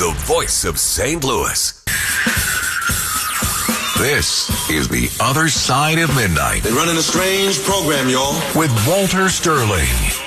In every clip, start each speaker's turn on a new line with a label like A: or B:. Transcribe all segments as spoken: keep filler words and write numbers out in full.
A: the voice of Saint Louis. This is The Other Side of Midnight.
B: They're running a strange program, y'all.
A: With Walter Sterling.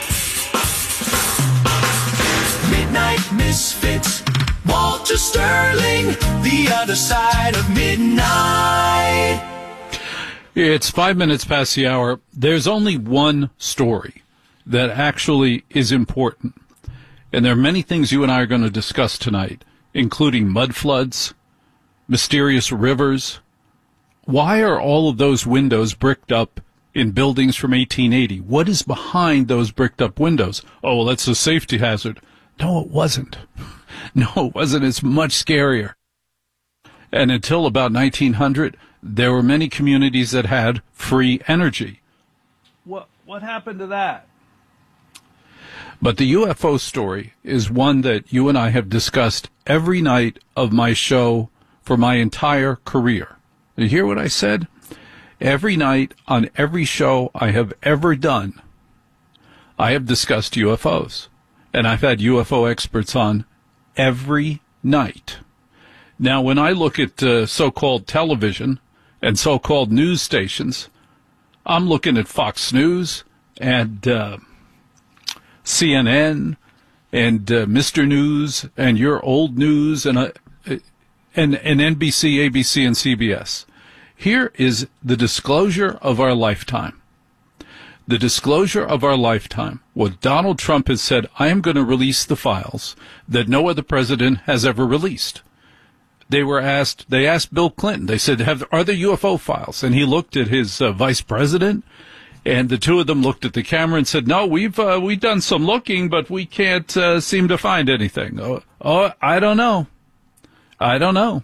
C: Midnight Misfits. Walter Sterling. The Other Side of Midnight.
D: It's five minutes past the hour. There's only one story that actually is important. And there are many things you and I are going to discuss tonight, including mud floods, mysterious rivers. Why are all of those windows bricked up in buildings from eighteen eighty? What is behind those bricked up windows? Oh, well, that's a safety hazard. No, it wasn't. No, it wasn't. It's much scarier. And until about nineteen hundred, there were many communities that had free energy. What, what happened to that? But the U F O story is one that you and I have discussed every night of my show for my entire career. You hear what I said? Every night on every show I have ever done, I have discussed U F Os. And I've had U F O experts on every night. Now, when I look at uh, so-called television and so-called news stations, I'm looking at Fox News and uh, C N N and uh, Mister News and Your Old News and, uh, and and N B C, A B C, and C B S. Here is the disclosure of our lifetime. The disclosure of our lifetime. What Donald Trump has said, I am going to release the files that no other president has ever released. They were asked, they asked Bill Clinton, they said, Have, are there U F O files? And he looked at his uh, vice president, and the two of them looked at the camera and said, no, we've uh, we've done some looking, but we can't uh, seem to find anything. Oh, oh, I don't know. I don't know.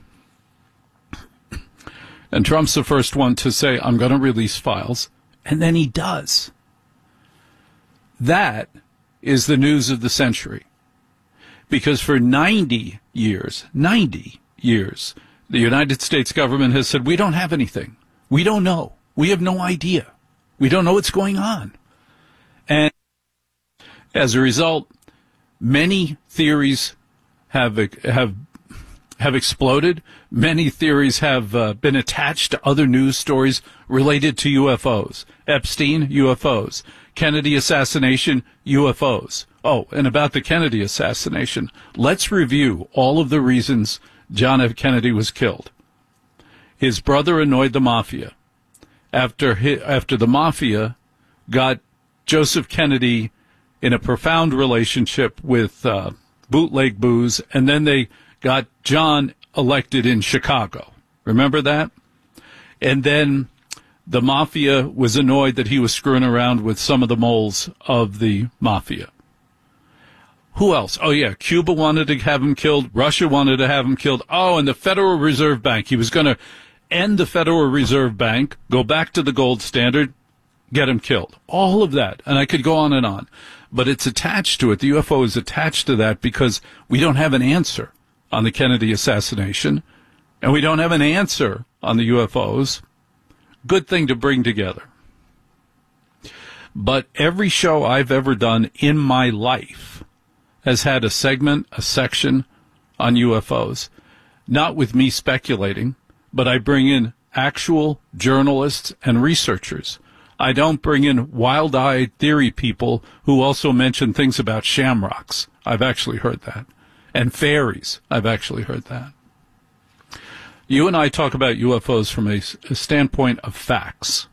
D: And Trump's the first one to say, I'm going to release files. And then he does. That is the news of the century. Because for ninety years, ninety years, the United States government has said, we don't have anything. We don't know. We have no idea. We don't know what's going on. And as a result, many theories have have have exploded. Many theories have uh, been attached to other news stories related to U F Os. Epstein, U F Os. Kennedy assassination, U F Os. Oh, and about the Kennedy assassination, let's review all of the reasons John F. Kennedy was killed. His brother annoyed the mafia. After he, after the mafia got Joseph Kennedy in a profound relationship with uh, bootleg booze, and then they got John elected in Chicago. Remember that? And then the mafia was annoyed that he was screwing around with some of the moles of the mafia. Who else? Oh, yeah, Cuba wanted to have him killed. Russia wanted to have him killed. Oh, and the Federal Reserve Bank. He was going to end the Federal Reserve Bank, go back to the gold standard, get him killed. All of that. And I could go on and on. But it's attached to it. The U F O is attached to that because we don't have an answer on the Kennedy assassination, and we don't have an answer on the U F Os. Good thing to bring together. But every show I've ever done in my life has had a segment, a section on U F Os. Not with me speculating, but I bring in actual journalists and researchers. I don't bring in wild-eyed theory people who also mention things about shamrocks. I've actually heard that. And fairies. I've actually heard that. You and I talk about U F Os from a, a standpoint of facts.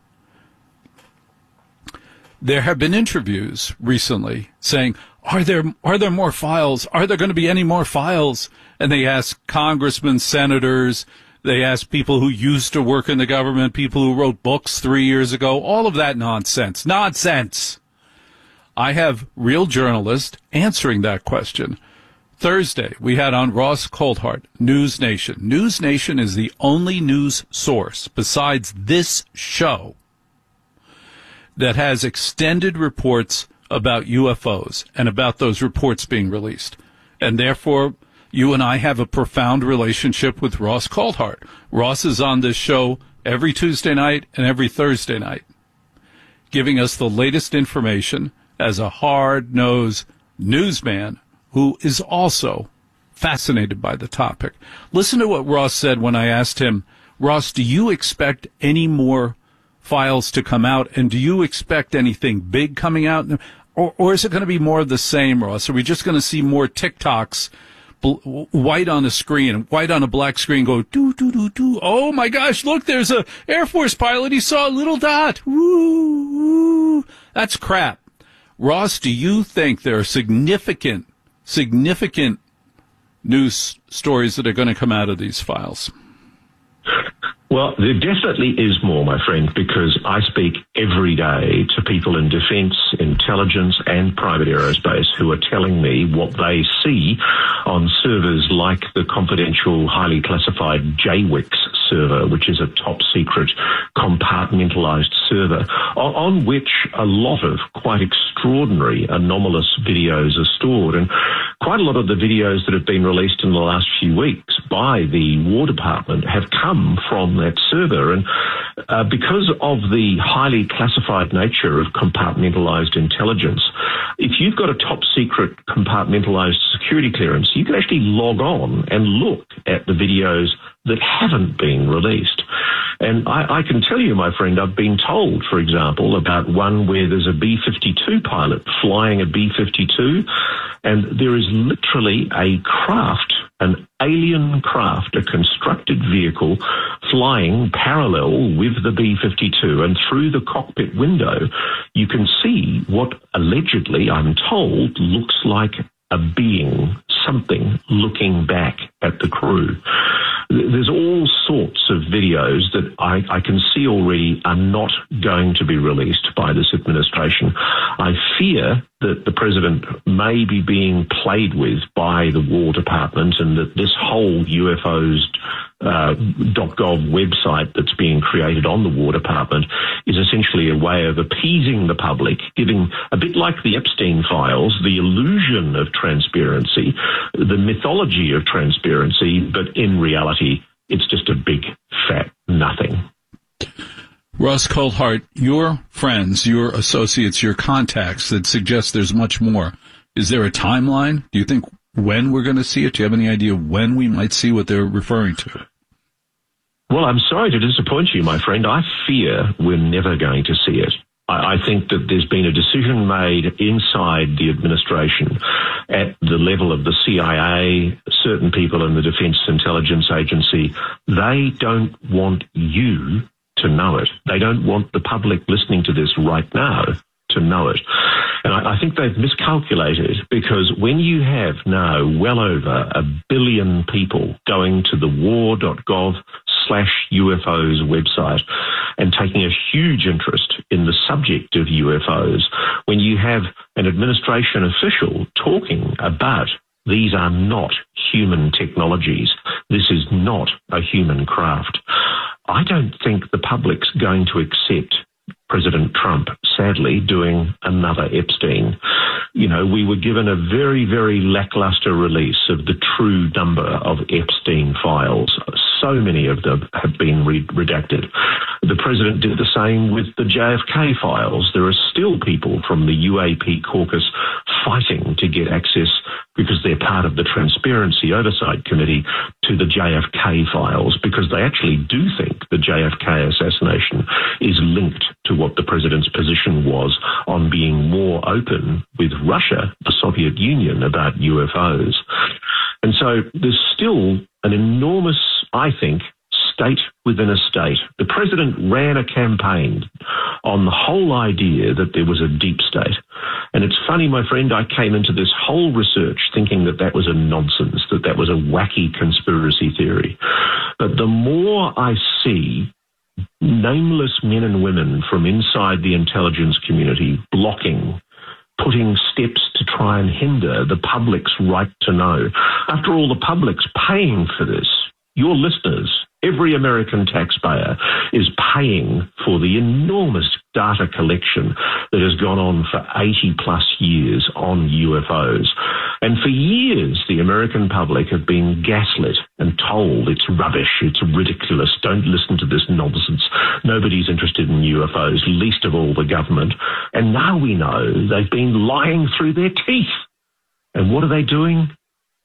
D: There have been interviews recently saying, are there are there more files? Are there going to be any more files? And they ask congressmen, senators, they ask people who used to work in the government, people who wrote books three years ago, all of that nonsense. Nonsense! I have real journalists answering that question. Thursday, we had on Ross Coulthart, News Nation. News Nation is the only news source besides this show that has extended reports about U F Os and about those reports being released. And therefore, you and I have a profound relationship with Ross Coulthart. Ross is on this show every Tuesday night and every Thursday night, giving us the latest information as a hard-nosed newsman who is also fascinated by the topic. Listen to what Ross said when I asked him, Ross, do you expect any more files to come out, and do you expect anything big coming out? Or, or is it going to be more of the same, Ross? Are we just going to see more TikToks, bl- white on a screen, white on a black screen, go, doo, doo, doo, doo. Oh, my gosh, look, there's a Air Force pilot. He saw a little dot. Woo, woo. That's crap. Ross, do you think there are significant, significant news stories that are going to come out of these files?
E: Well, there definitely is more, my friend, because I speak every day to people in defence, intelligence and private aerospace who are telling me what they see on servers like the confidential, highly classified J WIX server, which is a top secret compartmentalized server, on, on which a lot of quite extraordinary anomalous videos are stored. And quite a lot of the videos that have been released in the last few weeks by the War Department have come from that server. And uh, because of the highly classified nature of compartmentalized intelligence, if you've got a top secret compartmentalized security clearance, you can actually log on and look at the videos that haven't been released. And I, I can tell you, my friend, I've been told, for example, about one where there's a B fifty-two pilot flying a B fifty-two, and there is literally a craft, an alien craft, a constructed vehicle flying parallel with the B fifty-two, and through the cockpit window, you can see what allegedly, I'm told, looks like a being, something looking back at the crew. There's all sorts of videos that I, I can see already are not going to be released by this administration. I fear that the president may be being played with by the War Department, and that this whole U F Os uh, .gov website that's being created on the War Department is essentially a way of appeasing the public, giving, a bit like the Epstein files, the illusion of transparency, the mythology of transparency, but in reality, it's just a big, fat nothing.
D: Ross Coulthart, your friends, your associates, your contacts that suggest there's much more. Is there a timeline? Do you think when we're going to see it? Do you have any idea when we might see what they're referring to?
E: Well, I'm sorry to disappoint you, my friend. I fear we're never going to see it. I, I think that there's been a decision made inside the administration at the level of the C I A, certain people in the Defense Intelligence Agency. They don't want you to know it. They don't want the public listening to this right now to know it. And I, I think they've miscalculated, because when you have now well over a billion people going to the war.gov slash UFOs website and taking a huge interest in the subject of U F Os, when you have an administration official talking about these are not human technologies, this is not a human craft, I don't think the public's going to accept President Trump, sadly, doing another Epstein. You know, we were given a very, very lackluster release of the true number of Epstein files. So many of them have been re- redacted. The president did the same with the J F K files. There are still people from the U A P caucus fighting to get access, because they're part of the Transparency Oversight Committee, to the J F K files, because they actually do think the J F K assassination is linked to what the president's position was on being more open with Russia, the Soviet Union, about U F Os. And so there's still an enormous, I think, state within a state. The president ran a campaign on the whole idea that there was a deep state. And it's funny, my friend, I came into this whole research thinking that that was a nonsense, that that was a wacky conspiracy theory. But the more I see nameless men and women from inside the intelligence community blocking, putting steps to try and hinder the public's right to know. After all, the public's paying for this. Your listeners, every American taxpayer, is paying for the enormous data collection that has gone on for eighty plus years on U F Os. And for years, the American public have been gaslit and told it's rubbish, it's ridiculous, don't listen to this nonsense. Nobody's interested in U F Os, least of all the government. And now we know they've been lying through their teeth. And what are they doing?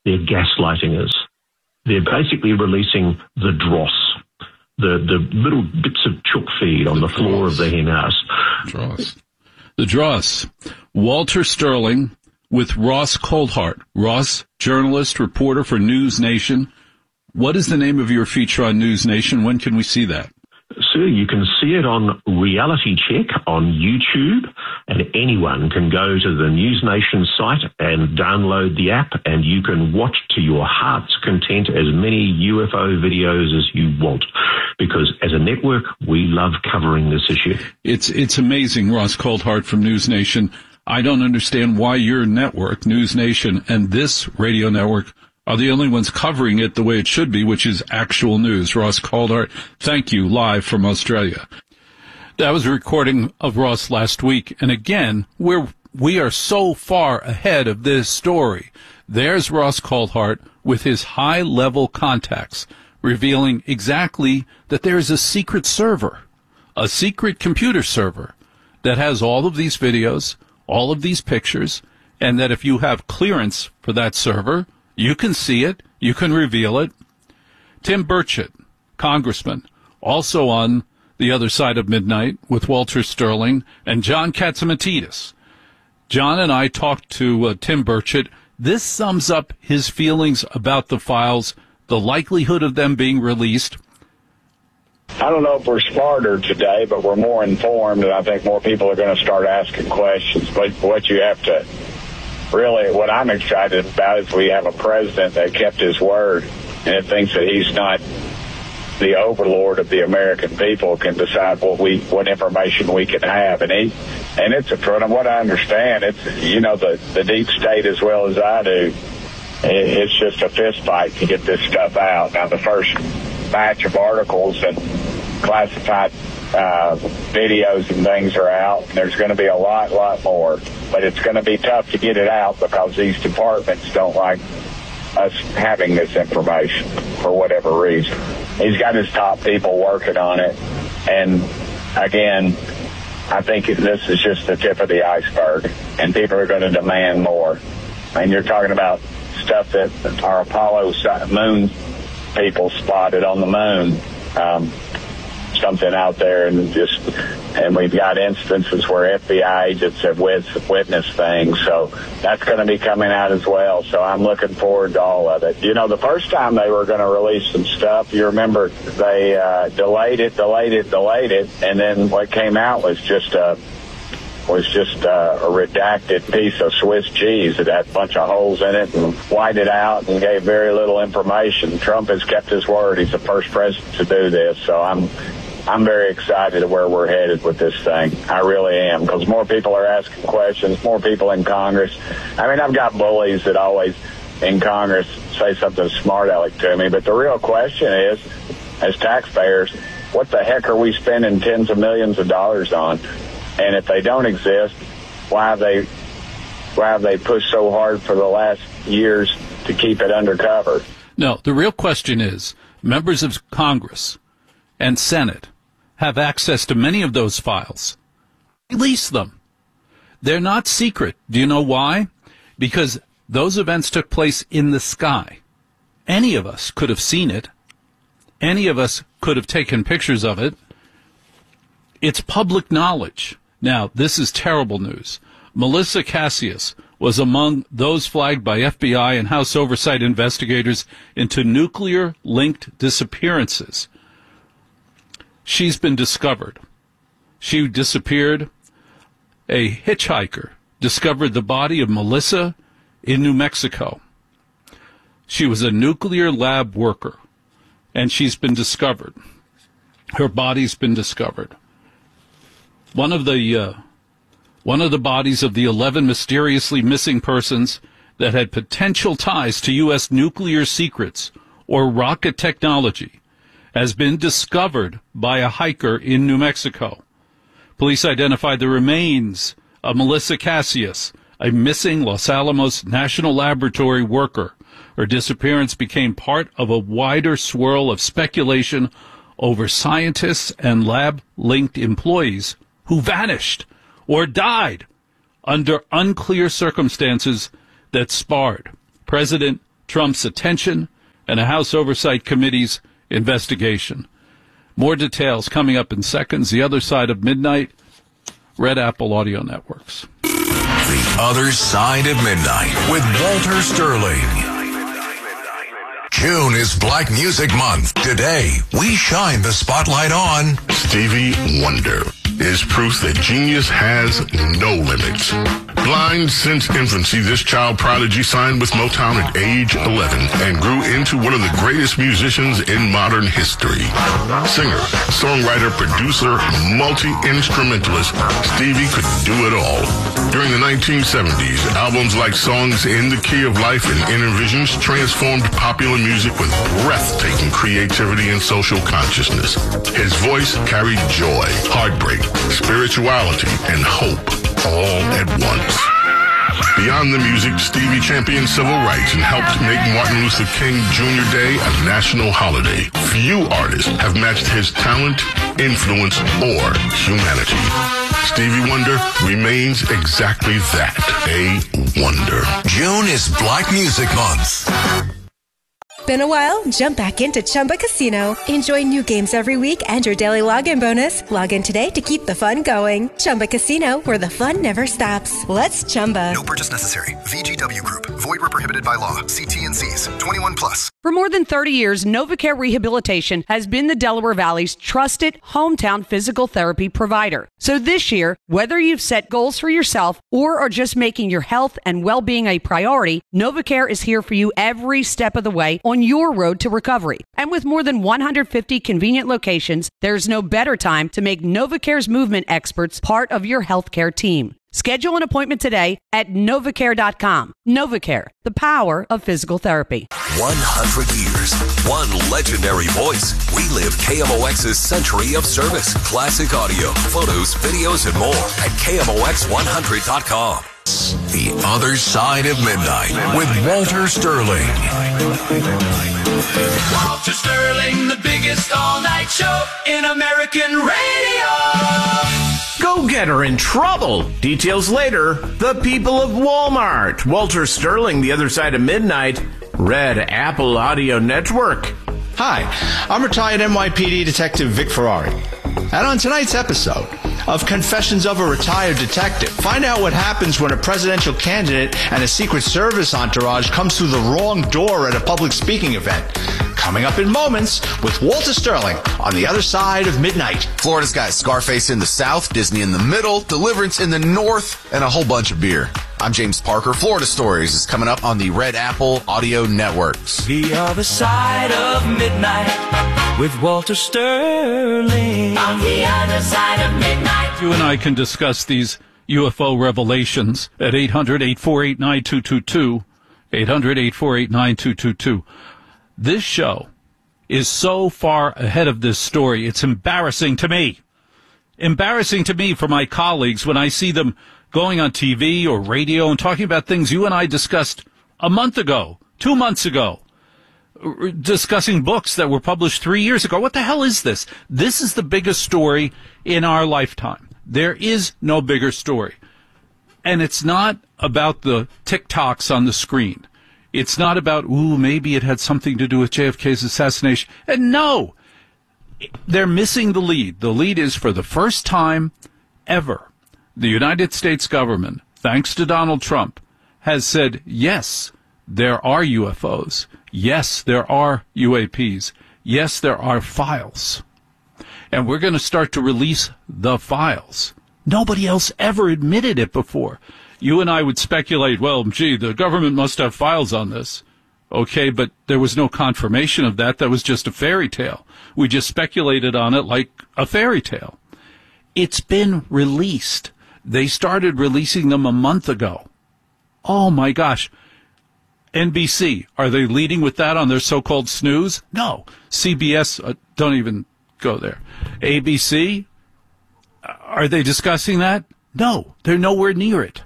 E: They're gaslighting us. They're basically releasing the dross, the, the little bits of chook feed on the, the floor of the hen house.
D: Dross. The dross. Walter Sterling with Ross Coulthart. Ross, journalist, reporter for News Nation. What is the name of your feature on News Nation? When can we see that?
E: Sir, you can see it on Reality Check on YouTube, and anyone can go to the News Nation site and download the app, and you can watch to your heart's content as many U F O videos as you want, because as a network, we love covering this issue. It's
D: it's amazing, Ross Coulthart from News Nation. I don't understand why your network, News Nation, and this radio network are the only ones covering it the way it should be, which is actual news. Ross Coulthart, thank you, live from Australia. That was a recording of Ross last week, and again, we're, we are so far ahead of this story. There's Ross Coulthart with his high-level contacts, revealing exactly that there is a secret server, a secret computer server, that has all of these videos, all of these pictures, and that if you have clearance for that server, you can see it. You can reveal it. Tim Burchett, congressman, also on the other side of midnight with Walter Sterling and John Catsimatidis. John and I talked to uh, Tim Burchett. This sums up his feelings about the files, the likelihood of them being released.
F: I don't know if we're smarter today, but we're more informed, and I think more people are going to start asking questions. But what you have to really, what I'm excited about is we have a president that kept his word, and it thinks that he's not the overlord of the American people, can decide what we, what information we can have. And he, and it's a, from what I understand, it's, you know, the, the deep state as well as I do, it's just a fist fight to get this stuff out. Now, the first batch of articles and classified Uh, videos and things are out, and there's going to be a lot, lot more. But it's going to be tough to get it out because these departments don't like us having this information for whatever reason. He's got his top people working on it, and again, I think this is just the tip of the iceberg, and people are going to demand more. And you're talking about stuff that our Apollo moon people spotted on the moon. Um, something out there, and just, and we've got instances where F B I agents have witnessed things, so that's going to be coming out as well. So I'm looking forward to all of it. You know, the first time they were going to release some stuff, you remember they uh, delayed it, delayed it, delayed it, and then what came out was just a was just a, a redacted piece of Swiss cheese that had a bunch of holes in it and whited it out and gave very little information. Trump has kept his word. He's the first president to do this, so I'm I'm very excited at where we're headed with this thing. I really am, because more people are asking questions, more people in Congress. I mean, I've got bullies that always in Congress say something smart aleck to me, but the real question is, as taxpayers, what the heck are we spending tens of millions of dollars on? And if they don't exist, why have they why have they pushed so hard for the last years to keep it undercover?
D: No, the real question is, members of Congress and Senate have access to many of those files. Release them. They're not secret. Do you know why? Because those events took place in the sky. Any of us could have seen it. Any of us could have taken pictures of it. It's public knowledge. Now, this is terrible news. Melissa Cassius was among those flagged by F B I and House Oversight investigators into nuclear-linked disappearances. She's been discovered. She disappeared. A hitchhiker discovered the body of Melissa in New Mexico. She was a nuclear lab worker, and she's been discovered. Her body's been discovered. One of the uh, one of the bodies of the eleven mysteriously missing persons that had potential ties to U S nuclear secrets or rocket technology has been discovered by a hiker in New Mexico. Police identified the remains of Melissa Cassius, a missing Los Alamos National Laboratory worker. Her disappearance became part of a wider swirl of speculation over scientists and lab-linked employees who vanished or died under unclear circumstances that sparred President Trump's attention and a House Oversight Committee's investigation. More details coming up in seconds. The Other Side of Midnight, Red Apple Audio Networks.
A: The Other Side of Midnight with Walter Sterling. June is Black Music Month. Today, we shine the spotlight on
G: Stevie Wonder is proof that genius has no limits. Blind since infancy, this child prodigy signed with Motown at age eleven and grew into one of the greatest musicians in modern history. Singer, songwriter, producer, multi-instrumentalist, Stevie could do it all. During the nineteen seventies, albums like Songs in the Key of Life and Inner Visions transformed popular music with breathtaking creativity and social consciousness. His voice carried joy, heartbreak, spirituality, and hope all at once. Beyond the music, Stevie championed civil rights and helped make Martin Luther King Junior Day a national holiday. Few artists have matched his talent, influence, or humanity. Stevie Wonder remains exactly that, a wonder.
A: June is Black Music Month.
H: Been a while? Jump back into Chumba Casino. Enjoy new games every week and your daily login bonus. Log in today to keep the fun going. Chumba Casino, where the fun never stops. Let's Chumba.
I: No purchase necessary. V G W Group. Void where prohibited by law. See T N Cs. twenty-one plus.
J: For more than thirty years, NovaCare Rehabilitation has been the Delaware Valley's trusted hometown physical therapy provider. So this year, whether you've set goals for yourself or are just making your health and well-being a priority, NovaCare is here for you every step of the way on your road to recovery. And with more than one hundred fifty convenient locations, there's no better time to make NovaCare's movement experts part of your healthcare team. Schedule an appointment today at novacare dot com. NovaCare, the power of physical therapy.
A: one hundred years, one legendary voice. We live K M O X's century of service. Classic audio, photos, videos, and more at K M O X one hundred dot com. The Other Side of Midnight with Walter Sterling.
C: Walter Sterling, the biggest all-night show in American radio.
K: Go-getter in trouble. Details later. The people of Walmart. Walter Sterling, The Other Side of Midnight. Red Apple Audio Network.
L: Hi, I'm retired N Y P D Detective Vic Ferrari. And on tonight's episode of Confessions of a Retired Detective, find out what happens when a presidential candidate and a Secret Service entourage comes through the wrong door at a public speaking event. Coming up in moments with Walter Sterling on The Other Side of Midnight.
M: Florida's got Scarface in the south, Disney in the middle, Deliverance in the north, and a whole bunch of beer. I'm James Parker. Florida Stories is coming up on the Red Apple Audio Networks.
C: The Other Side of Midnight with Walter Sterling. On The Other Side of Midnight.
D: You and I can discuss these U F O revelations at eight hundred, eight four eight, nine two two two, eight hundred, eight four eight, nine two two two. This show is so far ahead of this story, it's embarrassing to me. Embarrassing to me for my colleagues when I see them going on T V or radio and talking about things you and I discussed a month ago, two months ago, discussing books that were published three years ago. What the hell is this? This is the biggest story in our lifetime. There is no bigger story. And it's not about the TikToks on the screen. It's not about, ooh, maybe it had something to do with J F K's assassination. And no, they're missing the lead. The lead is, for the first time ever, the United States government, thanks to Donald Trump, has said, yes, there are U F Os. Yes, there are U A Ps. Yes, there are files. And we're going to start to release the files. Nobody else ever admitted it before. You and I would speculate, well, gee, the government must have files on this. Okay, but there was no confirmation of that. That was just a fairy tale. We just speculated on it like a fairy tale. It's been released. They started releasing them a month ago. Oh, my gosh. N B C, are they leading with that on their so-called snooze? No. C B S, uh, don't even go there. A B C, are they discussing that? No, they're nowhere near it.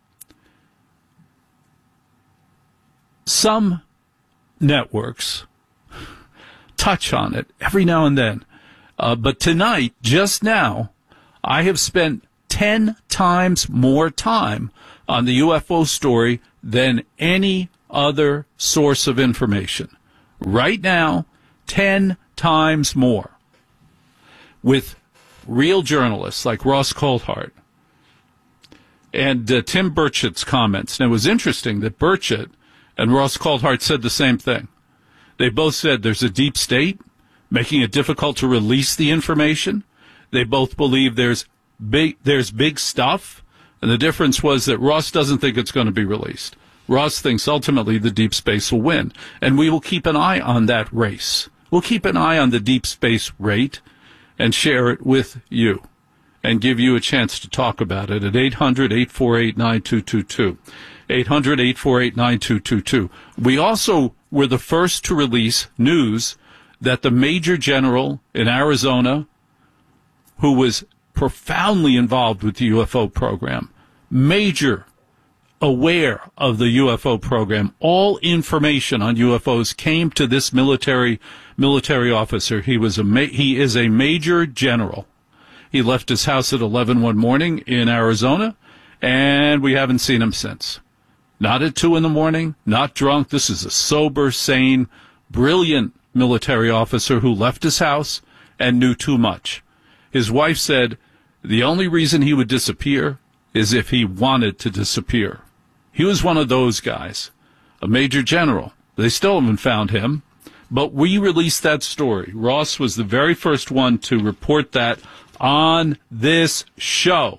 D: Some networks touch on it every now and then. Uh, but tonight, just now, I have spent ten times more time on the U F O story than any other source of information. Right now, ten times more. With real journalists like Ross Coulthart and uh, Tim Burchett's comments. And it was interesting that Burchett and Ross Coulthart said the same thing. They both said there's a deep state making it difficult to release the information. They both believe there's big, there's big stuff. And the difference was that Ross doesn't think it's going to be released. Ross thinks ultimately the deep space will win. And we will keep an eye on that race. We'll keep an eye on the deep space rate and share it with you and give you a chance to talk about it at eight hundred, eight four eight, nine two two two. eight hundred, eight four eight, nine two two two. We also were the first to release news that the Major General in Arizona, who was profoundly involved with the U F O program, major aware of the U F O program, all information on U F Os came to this military military officer. He was a ma- he is a Major General. He left his house at eleven one morning in Arizona, and we haven't seen him since. Not at two in the morning, not drunk. This is a sober, sane, brilliant military officer who left his house and knew too much. His wife said the only reason he would disappear is if he wanted to disappear. He was one of those guys, a Major General. They still haven't found him, but we released that story. Ross was the very first one to report that on this show.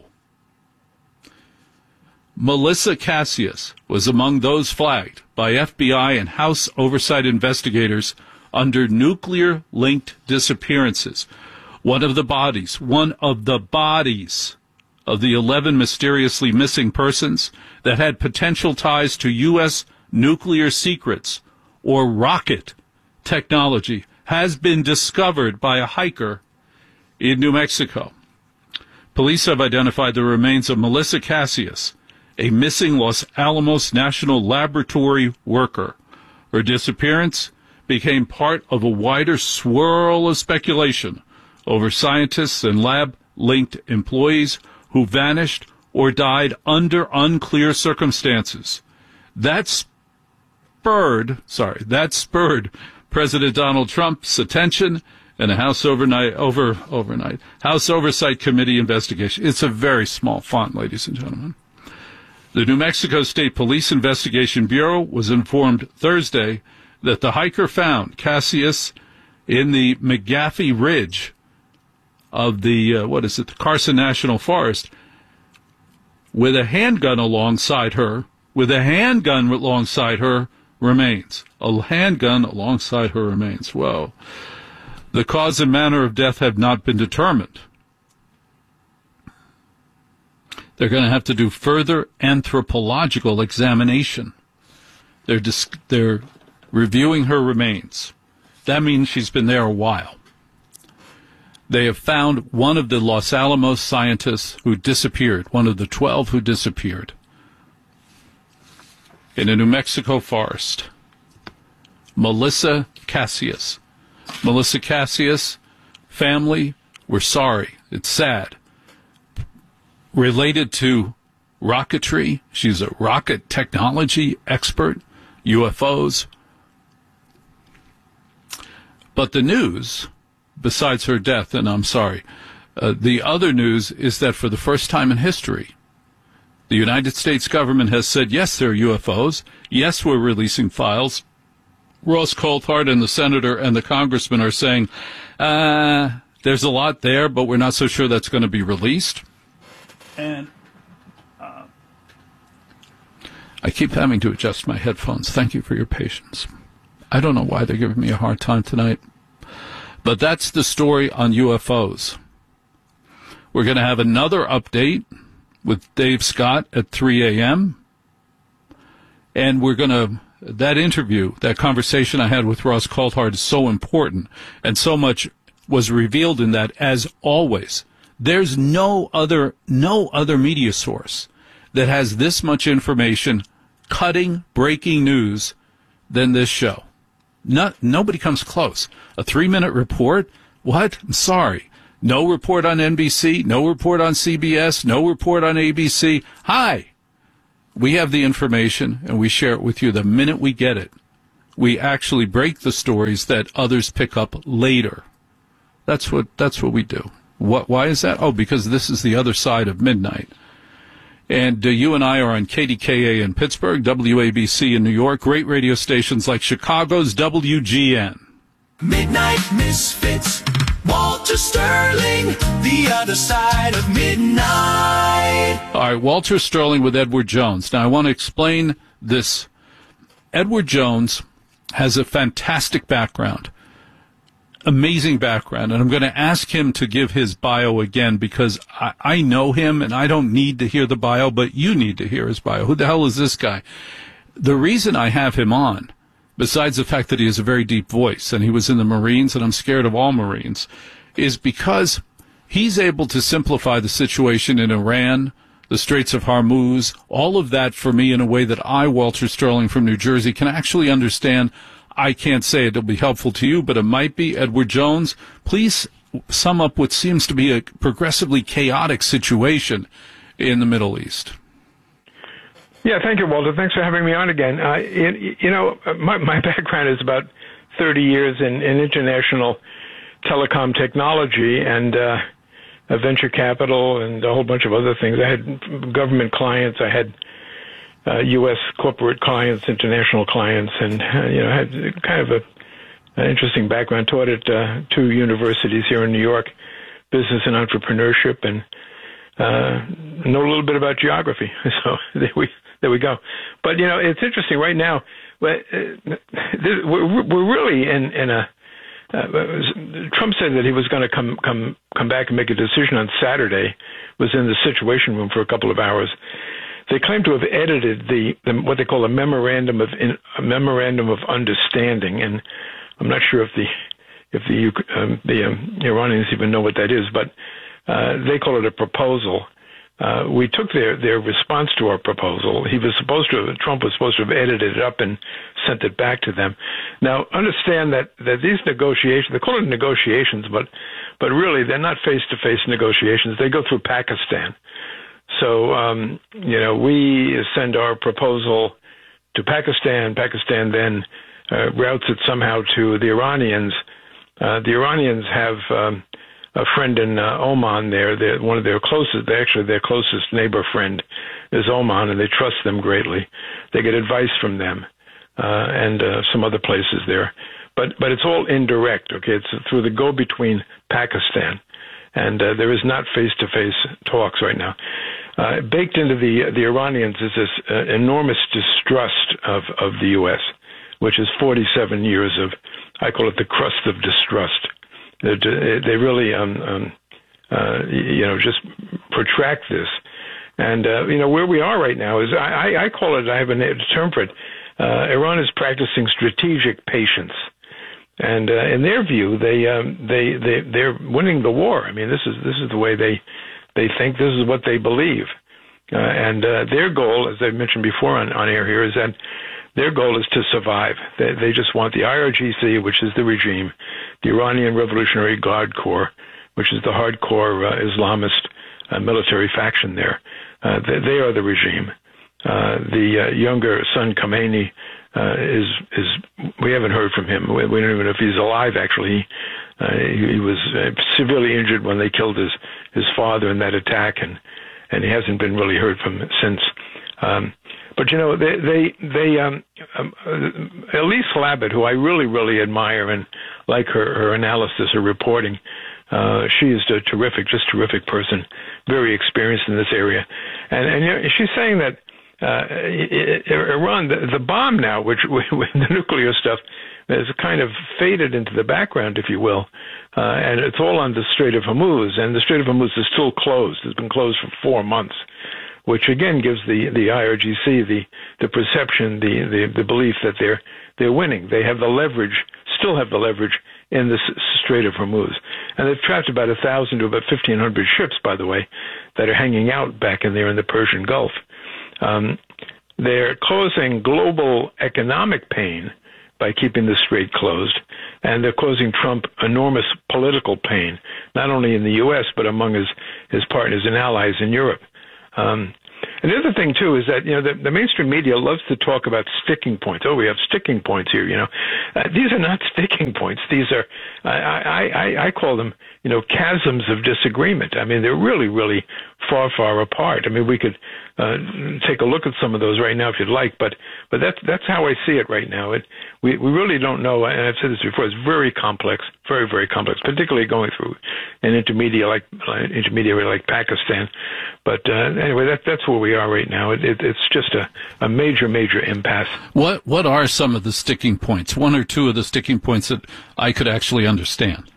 D: Melissa Cassius was among those flagged by F B I and House Oversight investigators under nuclear-linked disappearances. One of the bodies, one of the bodies of the eleven mysteriously missing persons that had potential ties to U S nuclear secrets or rocket technology has been discovered by a hiker in New Mexico. Police have identified the remains of Melissa Cassius, a missing Los Alamos National Laboratory worker. Her disappearance became part of a wider swirl of speculation over scientists and lab-linked employees who vanished or died under unclear circumstances. That spurred, sorry, that spurred President Donald Trump's attention and a House overnight over overnight House Oversight Committee investigation. It's a very small font, ladies and gentlemen. The New Mexico State Police Investigation Bureau was informed Thursday that the hiker found Cassius in the McGaffey Ridge of the, uh, what is it, the Carson National Forest, with a handgun alongside her, with a handgun alongside her remains. A handgun alongside her remains. Whoa. The cause and manner of death have not been determined. They're going to have to do further anthropological examination. They're dis- they're reviewing her remains. That means she's been there a while. They have found one of the Los Alamos scientists who disappeared, one of the twelve who disappeared, in a New Mexico forest. Melissa Cassius. Melissa Cassius, family, we're sorry. It's sad. Related to rocketry. She's a rocket technology expert, U F Os. But the news, besides her death, and I'm sorry, uh, the other news is that for the first time in history, the United States government has said, yes, there are U F Os. Yes, we're releasing files. Ross Coulthart and the senator and the congressman are saying, uh, there's a lot there, but we're not so sure that's going to be released. And uh, I keep having to adjust my headphones. Thank you for your patience. I don't know why they're giving me a hard time tonight. But that's the story on U F Os. We're going to have another update with Dave Scott at three a.m. And we're going to, that interview, that conversation I had with Ross Coulthart is so important, and so much was revealed in that, as always. There's no other, no other media source that has this much information, cutting, breaking news, than this show. Not, nobody comes close. A three-minute report? What? I'm sorry. No report on N B C, no report on C B S, no report on A B C. Hi. We have the information, and we share it with you the minute we get it. We actually break the stories that others pick up later. That's what that's what we do. What? Why is that? Oh, because this is the other side of midnight. And uh, you and I are on K D K A in Pittsburgh, W A B C in New York, great radio stations like Chicago's W G N.
C: Midnight Misfits, Walter Sterling, the other side of midnight.
D: All right, Walter Sterling with Edward Jones. Now, I want to explain this. Edward Jones has a fantastic background, amazing background, and I'm going to ask him to give his bio again because I, I know him, and I don't need to hear the bio, but you need to hear his bio. Who the hell is this guy? The reason I have him on, besides the fact that he has a very deep voice, and he was in the Marines, and I'm scared of all Marines, is because he's able to simplify the situation in Iran, the Straits of Hormuz, all of that for me in a way that I, Walter Sterling from New Jersey, can actually understand. I can't say it'll be helpful to you, but it might be. Edward Jones, please sum up what seems to be a progressively chaotic situation in the Middle East.
N: Yeah, thank you, Walter. Thanks for having me on again. Uh, you, you know, my, my background is about thirty years in, in international telecom technology and uh, venture capital and a whole bunch of other things. I had government clients. I had uh, U S corporate clients, international clients, and, uh, you know, I had kind of a, an interesting background. Taught at uh, two universities here in New York, business and entrepreneurship, and uh, know a little bit about geography. So there we There we go. But, you know, it's interesting right now. We're, we're really in, in a uh, – Trump said that he was going to come, come, come back and make a decision on Saturday, was in the Situation Room for a couple of hours. They claim to have edited the, the what they call a memorandum of in, a memorandum of understanding, and I'm not sure if the if the um, the um, Iranians even know what that is, but uh, they call it a proposal. Uh, we took their, their response to our proposal. He was supposed to, Trump was supposed to have edited it up and sent it back to them. Now, understand that, that these negotiations, they call it negotiations, but, but really they're not face-to-face negotiations. They go through Pakistan. So, um, you know, we send our proposal to Pakistan. Pakistan then uh, routes it somehow to the Iranians. Uh, the Iranians have, um, a friend in uh, Oman there. They're one of their closest, they actually their closest neighbor friend is Oman, and they trust them greatly. They get advice from them uh, and uh, some other places there. But but it's all indirect, okay? It's through the go-between Pakistan. And uh, there is not face-to-face talks right now. Uh, baked into the the Iranians is this uh, enormous distrust of, of the U S, which is forty-seven years of, I call it the crust of distrust. They really, um, um, uh, you know, just protract this. And, uh, you know, where we are right now is, I, I call it, I have a term for it, uh, Iran is practicing strategic patience. And uh, in their view, they, um, they, they, they're winning the war. I mean, this is, this is the way they, they think, this is what they believe. Uh, and uh, their goal, as I mentioned before on, on air here, is that their goal is to survive. They, they just want the I R G C, which is the regime, the Iranian Revolutionary Guard Corps, which is the hardcore uh, Islamist uh, military faction there. Uh, they, they are the regime. Uh, the uh, younger son, Khamenei, uh, is, is, we haven't heard from him. We, we don't even know if he's alive, actually. Uh, he, he was uh, severely injured when they killed his, his father in that attack, and, and he hasn't been really heard from since. Um, But, you know, they, they, they um, um, uh, Elise Labott, who I really, really admire and like her, her analysis, her reporting, uh, she is a terrific, just terrific person, very experienced in this area. And, and you know, she's saying that uh, Iran, the, the bomb now, which with the nuclear stuff, has kind of faded into the background, if you will, uh, and it's all on the Strait of Hormuz, and the Strait of Hormuz is still closed. It's been closed for four months. Which again gives the, the I R G C the, the perception, the, the, the belief that they're they're winning. They have the leverage, still have the leverage in the Strait of Hormuz, and they've trapped about a thousand to about fifteen hundred ships, by the way, that are hanging out back in there in the Persian Gulf. Um, they're causing global economic pain by keeping the strait closed, and they're causing Trump enormous political pain, not only in the U S but among his his partners and allies in Europe. Um, And the other thing too is that you know the, the mainstream media loves to talk about sticking points. Oh, we have sticking points here. You know, uh, these are not sticking points. These are I, I, I, I call them you know chasms of disagreement. I mean, they're really, really far, far apart. I mean, we could uh, take a look at some of those right now if you'd like, but but that's that's how I see it right now. It we we really don't know, and I've said this before. It's very complex, very, very complex, particularly going through an intermediate like uh, intermediary like Pakistan. But uh, anyway, that that's where we are right now. It, it, it's just a, a major, major impasse.
D: What what are some of the sticking points? One or two of the sticking points that I could actually understand.